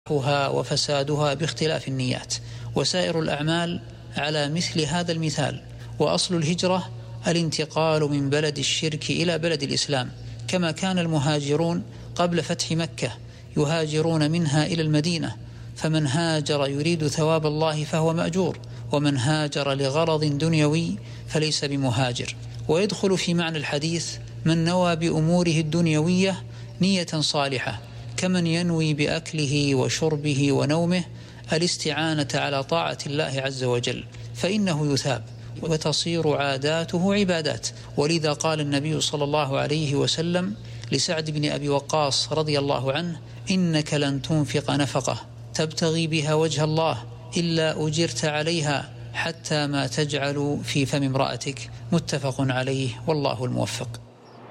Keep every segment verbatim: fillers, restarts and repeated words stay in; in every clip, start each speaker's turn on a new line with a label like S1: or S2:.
S1: وفسادها باختلاف النيات، وسائر الأعمال على مثل هذا المثال. وأصل الهجرة الانتقال من بلد الشرك إلى بلد الإسلام، كما كان المهاجرون قبل فتح مكة يهاجرون منها إلى المدينة، فمن هاجر يريد ثواب الله فهو مأجور، ومن هاجر لغرض دنيوي فليس بمهاجر. ويدخل في معنى الحديث من نوى بأموره الدنيوية نية صالحة، كمن ينوي بأكله وشربه ونومه الاستعانة على طاعة الله عز وجل، فإنه يثاب وتصير عاداته عبادات. ولذا قال النبي صلى الله عليه وسلم لسعد بن أبي وقاص رضي الله عنه: إنك لن تنفق نفقة تبتغي بها وجه الله إلا أجرت عليها حتى ما تجعل في فم امرأتك. متفق عليه، والله الموفق.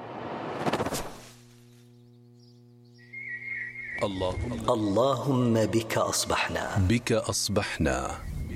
S2: اللهم, اللهم بك أصبحنا
S3: بك أصبحنا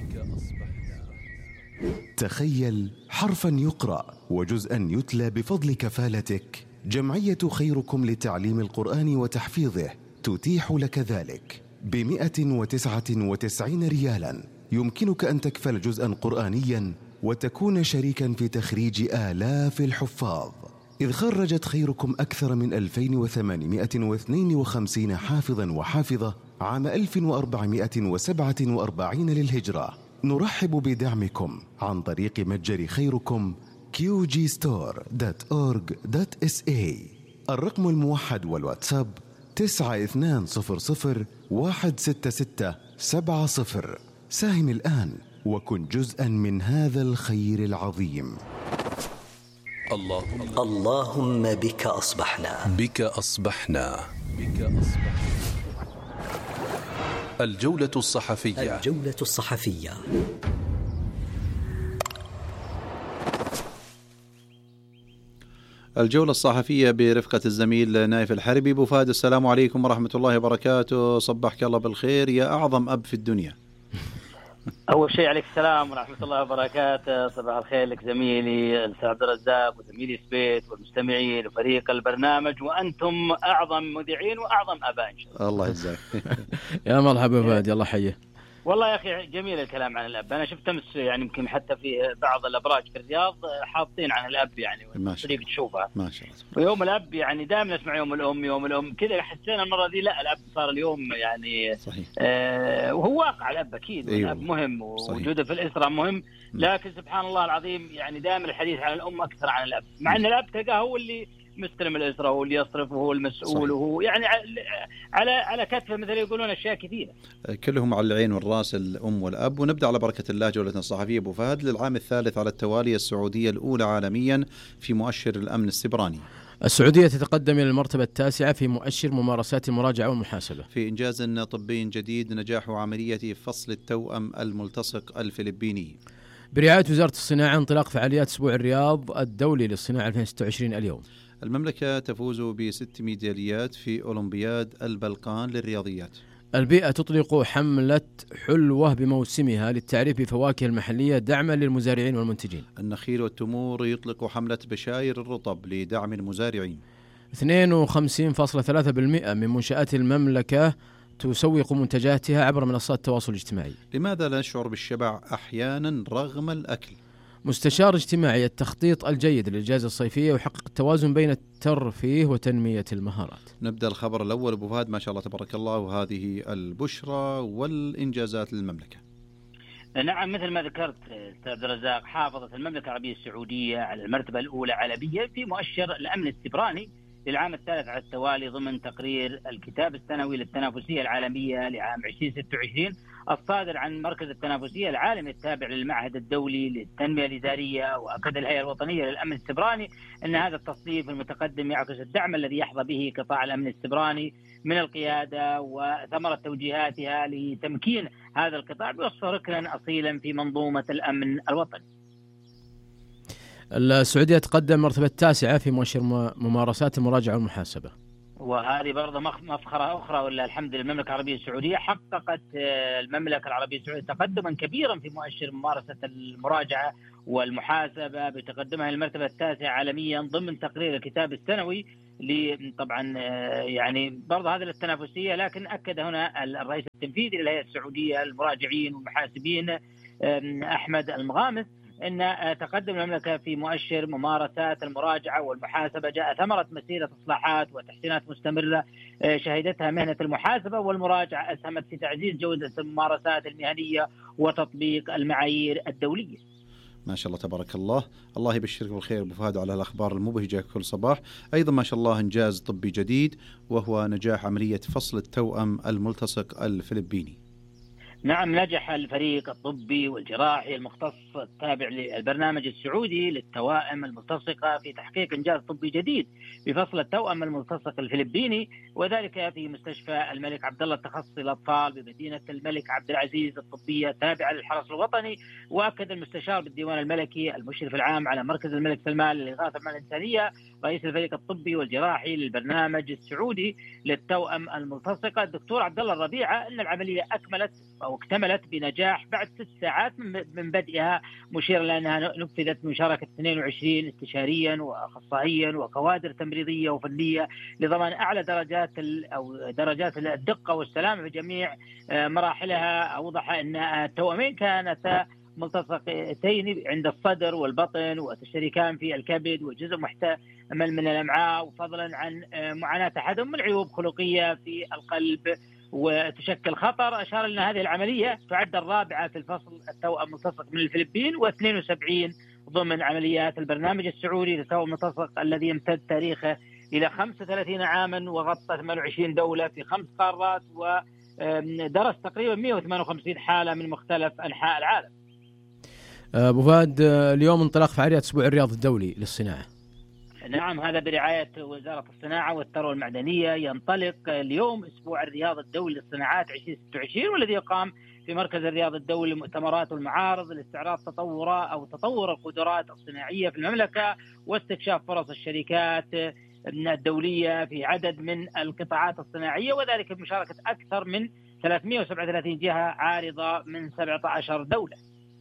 S4: تخيل حرفا يقرأ وجزءا يتلى بفضل كفالتك. جمعية خيركم لتعليم القرآن وتحفيظه تتيح لك ذلك بمئة وتسعة وتسعين ريالا. يمكنك أن تكفل جزءا قرآنيا وتكون شريكا في تخريج آلاف الحفاظ، إذ خرجت خيركم أكثر من ألفين وثمانمئة واثنين وخمسين حافظا وحافظة عام ألف وأربعمئة وسبعة وأربعين للهجرة. نرحب بدعمكم عن طريق متجر خيركم كيو جي ستور دوت أورج دوت إس إيه. الرقم الموحد والواتساب تسعة اثنان صفر صفر واحد ستة ستة سبعة صفر. ساهم الآن وكن جزءا من هذا الخير العظيم.
S2: اللهم, اللهم بك أصبحنا
S3: بك أصبحنا بك أصبحنا الجولة الصحفية
S2: الجولة الصحفية
S5: الجولة الصحفية برفقة الزميل نايف الحربي. أبو فهد، السلام عليكم ورحمة الله وبركاته. صبحك الله بالخير يا أعظم أب في الدنيا.
S6: أول شيء عليك السلام ورحمة الله وبركاته. صباح الخير لك زميلي الأستاذ عبد الرزاق وزميلي سبيت والمستمعين وفريق البرنامج، وأنتم أعظم مذيعين وأعظم آباء إن شاء الله.
S5: الله يجزاك.
S7: يا مرحبا فهد، يلا حيه.
S6: والله يا أخي جميل الكلام عن الأب. أنا شفت أمس يعني يمكن حتى في بعض الأبراج في الرياض حاطين عن الأب يعني طريقة تشوفها
S5: ما شاء الله.
S6: ويوم الأب يعني دائما نسمع يوم الأم يوم الأم كذا، حسينا المرة دي لا الأب صار اليوم يعني
S5: صحيح.
S6: آه وهو واقع الأب أكيد. أيوه. الأب مهم ووجوده في الأسرة مهم، لكن سبحان الله العظيم يعني دائما الحديث عن الأم أكثر عن الأب، مع أن الأب تلقاه هو اللي مستلم الأسرة وهو اللي يصرف وهو المسؤول. صحيح. وهو يعني على على كتفه مثل يقولون أشياء كثيرة،
S5: كلهم على العين والراس الأم والأب. ونبدأ على بركة الله جولتنا الصحفية أبو فهد. للعام الثالث على التوالي السعودية الأولى عالميا في مؤشر الأمن السبراني.
S7: السعودية تتقدم إلى المرتبة التاسعة في مؤشر ممارسات المراجعة والمحاسبة.
S5: في إنجاز طبي جديد نجاح عملية فصل التوأم الملتصق الفلبيني.
S7: برعاية وزارة الصناعة انطلاق فعاليات أسبوع الرياض الدولي للصناعة ألفين وستة وعشرين اليوم.
S5: المملكة تفوز بست ميداليات في أولمبياد البلقان للرياضيات.
S7: البيئة تطلق حملة حلوة بموسمها للتعريف بفواكه المحلية دعما للمزارعين والمنتجين.
S5: النخيل والتمور يطلق حملة بشاير الرطب لدعم المزارعين.
S7: اثنين وخمسين فاصلة ثلاثة بالمئة من منشآت المملكة تسوق منتجاتها عبر منصات التواصل الاجتماعي.
S5: لماذا لا نشعر بالشبع أحيانا رغم الأكل؟
S7: مستشار اجتماعي التخطيط الجيد للإجازة الصيفية ويحقق التوازن بين الترفيه وتنمية المهارات.
S5: نبدأ الخبر الأول أبو فهد، ما شاء الله تبارك الله، وهذه البشرى والإنجازات للمملكة.
S6: نعم، مثل ما ذكرت أستاذ عبد الرزاق، حافظت المملكة العربية السعودية على المرتبة الأولى عالميا في مؤشر الأمن السبراني للعام الثالث على التوالي ضمن تقرير الكتاب السنوي للتنافسية العالمية لعام ألفين وستة وعشرين الصادر عن مركز التنافسية العالمي التابع للمعهد الدولي للتنمية الإدارية. وأكد الهيئة الوطنية للأمن السبراني أن هذا التصنيف المتقدم يعكس الدعم الذي يحظى به قطاع الأمن السبراني من القيادة وثمرة توجيهاتها لتمكين هذا القطاع بوصفه ركنا أصيلا في منظومة الأمن الوطني.
S7: السعودية تقدم مرتبة التاسعة في مؤشر ممارسات المراجعة والمحاسبة.
S6: وهذه برضه مفخرة أخرى، ولا الحمد لله المملكة العربية السعودية حققت المملكة العربية السعودية تقدما كبيرا في مؤشر ممارسة المراجعة والمحاسبة بتقدمها المرتبة التاسعة عالميا ضمن تقرير الكتاب السنوي طبعا يعني برضه هذا للتنافسية. لكن أكد هنا الرئيس التنفيذي للهيئة السعودية المراجعين والمحاسبين أحمد المغامس أن تقدم المملكة في مؤشر ممارسات المراجعة والمحاسبة جاء ثمرة مسيرة إصلاحات وتحسينات مستمرة شهدتها مهنة المحاسبة والمراجعة، أسهمت في تعزيز جودة الممارسات المهنية وتطبيق المعايير الدولية.
S5: ما شاء الله تبارك الله. الله يبشرك بالخير أبو فهد على الأخبار المبهجة كل صباح. أيضا ما شاء الله إنجاز طبي جديد وهو نجاح عملية فصل التوأم الملتصق الفلبيني.
S6: نعم، نجح الفريق الطبي والجراحي المختص التابع للبرنامج السعودي للتوائم الملتصقة في تحقيق إنجاز طبي جديد بفصل التوأم الملتصق الفلبيني، وذلك في مستشفى الملك عبد الله التخصصي للأطفال بمدينة الملك عبد العزيز الطبية التابعة للحرس الوطني. وأكد المستشار بالديوان الملكي المشرف العام على مركز الملك سلمان للإغاثة الإنسانية رئيس الفريق الطبي والجراحي للبرنامج السعودي للتوأم الملتصقة الدكتور عبد الله الربيعة أن العملية أكملت أو اكتملت بنجاح بعد ست ساعات من بدئها، مشيرا لأنها نفذت بمشاركة اثنين وعشرين استشاريا وأخصائيا وكوادر تمريضية وفنية لضمان أعلى درجات أو درجات الدقة والسلامة في جميع مراحلها. أوضح أن التوأمين كانتا ملتصقتين عند الصدر والبطن وتشتركان في الكبد وجزء محتمل من الأمعاء، وفضلا عن معاناة أحدهم من عيوب خلقية في القلب وتشكل خطر. أشار أن هذه العملية تعد الرابعة في الفصل التوأم ملتصق من الفلبين واثنين وسبعين ضمن عمليات البرنامج السعودي للتوأم الملتصق الذي يمتد تاريخه إلى خمسة وثلاثين عاما وغطى ثمانية وعشرين دولة في خمس قارات ودرس تقريبا مئة وثمانية وخمسين حالة من مختلف أنحاء العالم.
S7: أبو فهد، اليوم انطلاق فعاليات أسبوع الرياض الدولي للصناعة.
S6: نعم، هذا برعاية وزارة الصناعة والثروة المعدنية. ينطلق اليوم أسبوع الرياض الدولي للصناعات عشرين ستة وعشرين والذي يقام في مركز الرياض الدولي للمؤتمرات والمعارض لاستعراض تطور أو تطور القدرات الصناعية في المملكة واستكشاف فرص الشركات الدولية في عدد من القطاعات الصناعية، وذلك بمشاركة أكثر من ثلاثمئة وسبعة وثلاثين جهة عارضة من سبعة عشر دولة.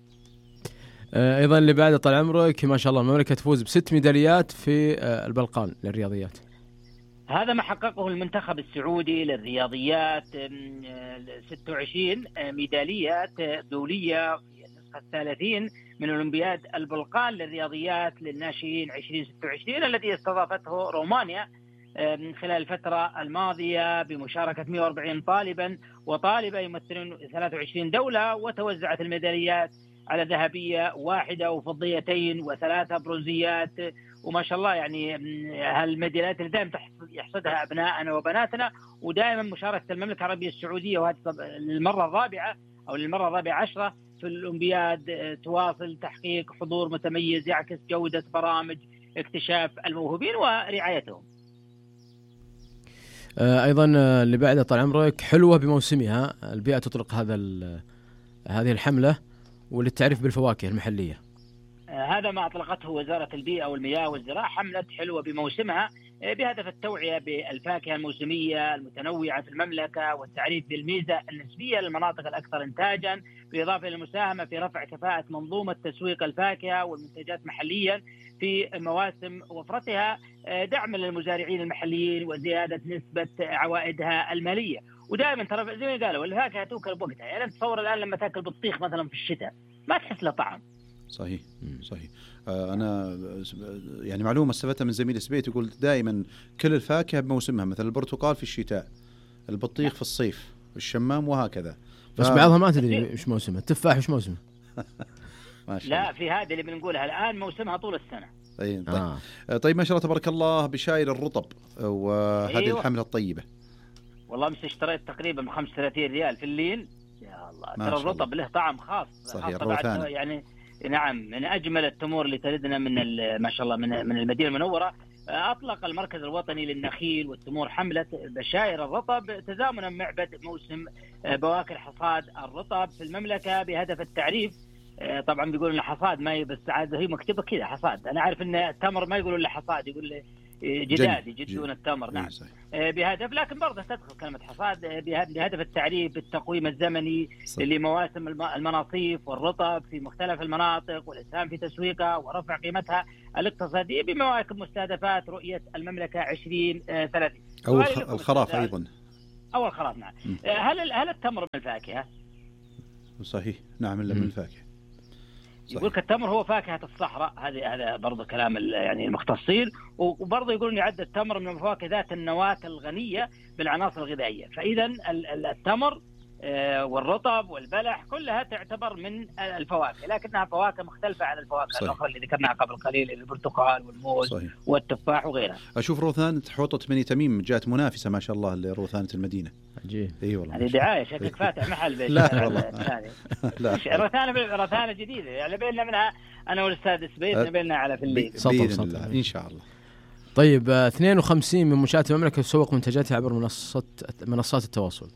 S7: أيضا اللي بعد طال عمرك ما شاء الله المملكة تفوز بست ميداليات في البلقان للرياضيات.
S6: هذا ما حققه المنتخب السعودي للرياضيات، ستة وعشرين ميداليات دولية في النسخة الثلاثين من أولمبياد البلقان للرياضيات للناشئين عشرين ستة وعشرين التي استضافتها رومانيا خلال الفترة الماضية بمشاركة مئة وأربعين طالبا وطالبة يمثلون ثلاثة وعشرين دولة، وتوزعت الميداليات على ذهبية واحدة وفضيتين وثلاثة برونزيات. وما شاء الله يعني هالميداليات اللي دائما يحصدها أبنائنا وبناتنا، ودائما مشاركة المملكة العربية السعودية وهذه للمرة الرابعة أو للمرة الرابعة عشرة في الأولمبياد تواصل تحقيق حضور متميز يعكس جودة برامج اكتشاف الموهوبين ورعايتهم.
S7: أيضا اللي بعده طال عمرك حلوة بموسمها، البيئة تطلق هذا هذه الحملة وللتعريف بالفواكه المحلية.
S6: هذا ما أطلقته وزارة البيئة والمياه والزراعة، حملة حلوة بموسمها بهدف التوعية بالفاكهة الموسمية المتنوعة في المملكة والتعريف بالميزة النسبية للمناطق الأكثر إنتاجا، بالإضافة إلى المساهمة في رفع كفاءة منظومة تسويق الفاكهة والمنتجات محليا في مواسم وفرتها، دعما للمزارعين المحليين وزيادة نسبة عوائدها المالية. ودائما ترى زي ما قالوا الفاكهة توكل بوقتها، يعني تصور الآن لما تاكل بطيخ مثلا في الشتاء ما تحس له طعم.
S5: صحيح صحيح. آه أنا يعني معلومة استفدتها من زميل سبيت يقول دائما كل الفاكهة بموسمها، مثل البرتقال في الشتاء، البطيخ في الصيف، الشمام وهكذا.
S7: بس ف... بعضها ما تدري إيش موسمها، التفاح إيش موسمه.
S6: لا في هذه اللي بنقولها الآن موسمها طول السنة.
S5: طيب طيب, آه. طيب ما شاء الله تبارك الله بشاير الرطب وهذه أيوة. الحملة الطيبة
S6: والله مش اشتريت تقريبا بخمسة وثلاثين ريال في اللين. يا الله ترى الرطب له طعم خاص.
S5: صحيح
S6: بعد يعني نعم من أجمل التمور اللي تردنا من ما شاء الله من من المدينة المنورة. أطلق المركز الوطني للنخيل والتمور حملة بشائر الرطب تزامنا مع بدء موسم بواكر حصاد الرطب في المملكة بهدف التعريف. طبعا بيقولوا إن حصاد ما بس عاد هي مكتوبة كذا حصاد. أنا عارف إن التمر ما يقولوا إلا حصاد، يقول جداد يجدون التمر. نعم بهدف، لكن برضه تدخل كلمة حصاد بهدف التعريف بالتقويم الزمني لمواسم المناصيف والرطب في مختلف المناطق، والإسهام في تسويقها ورفع قيمتها الاقتصادية بمواكب مستهدفات رؤية المملكة عشرين ثلاثين
S5: أو الخراف أيضا.
S6: أو الخراف. نعم. هل هل التمر من الفاكهة؟
S5: صحيح. نعم من الفاكهة.
S6: يقول التمر هو فاكهة الصحراء. هذا هذا برضه كلام يعني المختصين، وبرضه يقولون يعد التمر من الفواكه ذات النواة الغنية بالعناصر الغذائية. فإذا التمر والرطب والبلح كلها تعتبر من الفواكه، لكنها فواكه مختلفة عن الفواكه صحيح. الأخرى اللي ذكرناها قبل قليل، البرتقال والموز صحيح. والتفاح وغيرها.
S5: أشوف روثان حوطة بني تميم جاءت منافسة ما شاء الله لروثانة المدينة.
S7: عجيب.
S5: اي والله.
S6: هذه دعاية شكلك فاتح محل.
S5: لا والله.
S6: لا. روثانة روثانة جديدة يعني بيننا منها أنا والأستاذ سبيت نبينا على في الليل.
S5: بإذن الله إن شاء الله.
S7: طيب اثنين وخمسين من منشآت المملكة تسوق منتجاتها عبر منصات منصات التواصل.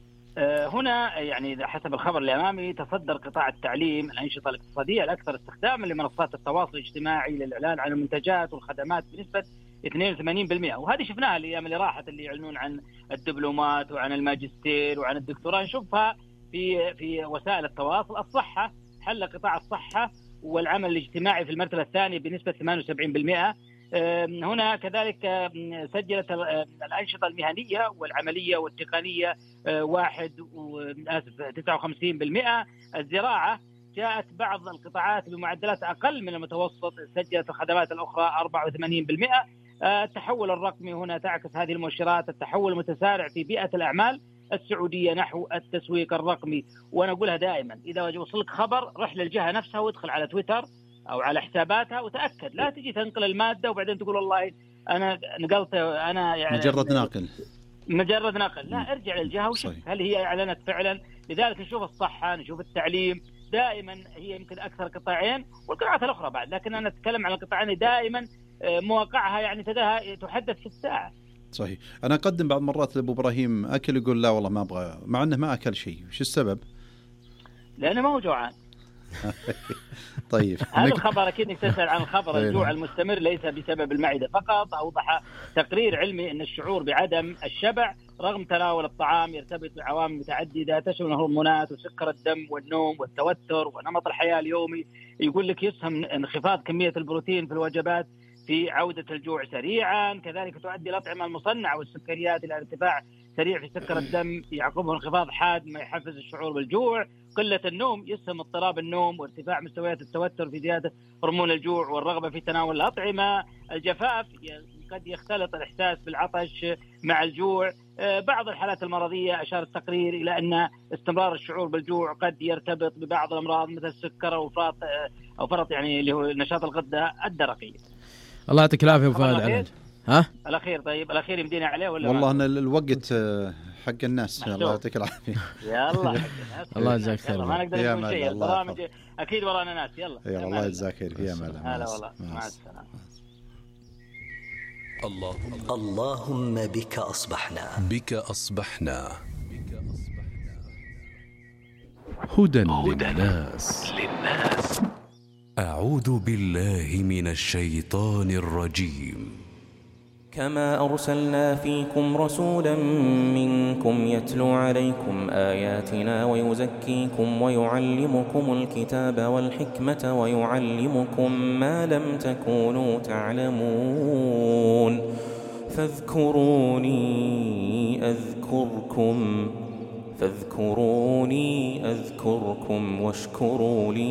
S6: هنا يعني حسب الخبر اللي أمامي تصدر قطاع التعليم الأنشطة الاقتصادية الأكثر استخداما لمنصات التواصل الاجتماعي للإعلان عن المنتجات والخدمات بنسبة اثنين وثمانين بالمئة، وهذه شفناها الأيام اللي راحت اللي يعلنون عن الدبلومات وعن الماجستير وعن الدكتوراه، نشوفها في في وسائل التواصل. الصحة حل قطاع الصحة والعمل الاجتماعي في المرتبة الثانية بنسبة ثمانية وسبعين بالمئة. هنا كذلك سجلت الأنشطة المهنية والعملية والتقنية واحد وآسف تسعة وخمسين بالمئة. الزراعة جاءت بعض القطاعات بمعدلات أقل من المتوسط، سجلت الخدمات الأخرى أربعة وثمانين بالمئة. التحول الرقمي هنا تعكس هذه المؤشرات التحول المتسارع في بيئة الأعمال السعودية نحو التسويق الرقمي. وأنا أقولها دائما، إذا وصلك خبر رح للجهة نفسها وادخل على تويتر أو على حساباتها وتأكد، لا تجي تنقل المادة وبعدين تقول والله أنا نقلت أنا يعني
S5: مجرد ناقل
S6: مجرد نقل. لا، ارجع للجهة وشوف هل هي أعلنت فعلا. لذلك نشوف الصحة، نشوف التعليم، دائما هي يمكن أكثر قطاعين والقطاعات الأخرى بعد، لكن أنا أتكلم عن القطاعين دائما مواقعها يعني تدها تحدث في الساعة.
S5: صحيح. أنا أقدم بعض مرات لأبو إبراهيم أكل يقول لا والله ما أبغى، مع أنه ما أكل شيء. وش السبب؟
S6: لأنه ما هو جوعان.
S5: طيب
S6: هذا الخبر أكيد إنك تسأل عن الخبر. الجوع المستمر ليس بسبب المعدة فقط. أوضح تقرير علمي أن الشعور بعدم الشبع رغم تناول الطعام يرتبط بعوامل متعددة تشمل الهرمونات وسكر الدم والنوم والتوتر ونمط الحياة اليومي. يقول لك يسهم انخفاض كمية البروتين في الوجبات في عودة الجوع سريعا. كذلك تؤدي الأطعمة المصنعة والسكريات إلى ارتفاع سريع في سكر الدم يعقبه انخفاض حاد ما يحفز الشعور بالجوع. قلة النوم يسهم اضطراب النوم وارتفاع مستويات التوتر في زيادة هرمون الجوع والرغبة في تناول الأطعمة. الجفاف قد يختلط الإحساس بالعطش مع الجوع. بعض الحالات المرضية أشار التقرير إلى أن استمرار الشعور بالجوع قد يرتبط ببعض الأمراض مثل السكر أو فرط أو فرط يعني اللي هو نشاط الغدة الدرقية.
S7: الله يعطيك العافية أبو فهد علي. ها؟
S6: الأخير. طيب الأخير يمدينا عليه ولا؟
S5: والله أن الوقت حق الناس. الله يعطيك العافية.
S6: يلا
S7: الله يجزاك خير.
S6: ما نقدر نقول شيء. البرامج أكيد ورانا ناس. يلا.
S5: يلا الله يجزاك خير. يا مالا.
S6: هلا والله. مع السلامة.
S3: اللهم
S2: اللهم بك أصبحنا
S3: بك أصبحنا
S4: هدى للناس.
S8: أعوذ بالله من الشيطان الرجيم.
S9: كما أرسلنا فيكم رسولا منكم يتلو عليكم آياتنا ويزكيكم ويعلمكم الكتاب والحكمة ويعلمكم ما لم تكونوا تعلمون فاذكروني أذكركم فاذكروني أذكركم واشكروا لي